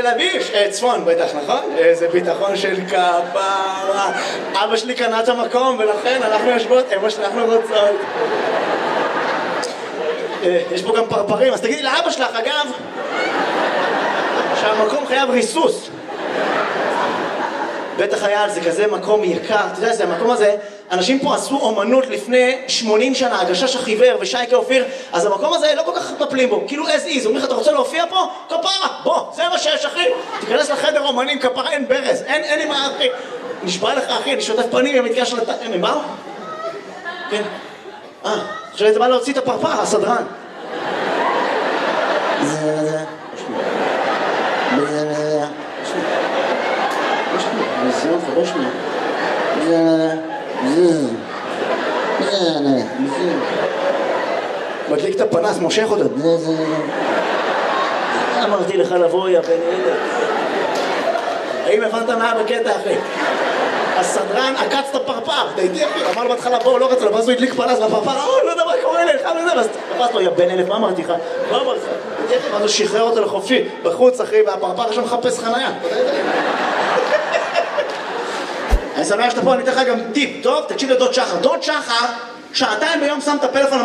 תל אביב, צפון בטח, נכון? איזה ביטחון של כפרה. אבא שלי קנה את המקום ולכן אנחנו יושבות, אמא שאנחנו רוצות. יש פה גם פרפרים, אז תגידי לאבא שלך, אגב, שהמקום חייב ריסוס. בטח היה על זה כזה מקום יקר, אתה יודע, זה המקום הזה, אנשים פה עשו אומנות לפני 80 שנה, הגשש החיוור ושייקה אופיר, אז המקום הזה לא כל כך מטפלים בו, כאילו as is, אומרים לך, אתה רוצה להופיע פה? כפרה, בוא, זה מה שיש אחי, תיכנס לחדר אומנים, כפרה, אין ברז, אין לי מה אחי, נשבע לך אחי, אני שוטף פנים, הם מתקשר הם באו? כן, עכשיו זה בא להוציא את הפרפר, הסדרן. מדליק את הפנס, מושך אותו. אמרתי לך לבוא, יא בן ילד. האם הבנת מה בקטע אחי? הסדרן עקץ את הפרפר, תהייתי אחי, אמר בהתחלה בואו, לא רצה לו, ואז הוא הדליק פנס לפרפר, לא יודע מה קורה לי, ואז תפס לו, יא בן ילד, מה אמרתי לך? מה אמרתי לך? ואז הוא שחרר אותו לחופשי, בחוץ אחי, והפרפר עכשיו מחפש חנייה. אני שמח שאתה פה, אני אתן לך גם טיפ, טוב? תקשיב לדוד שחר. דוד שחר, שעתיים ביום שם את הפלאפון